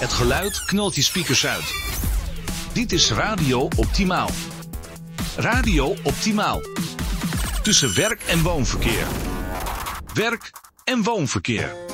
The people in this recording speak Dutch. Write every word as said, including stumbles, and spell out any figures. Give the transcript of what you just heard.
Het geluid knalt je speakers uit. Dit is Radio Optimaal. Radio Optimaal. Tussen werk en woonverkeer. Werk en woonverkeer.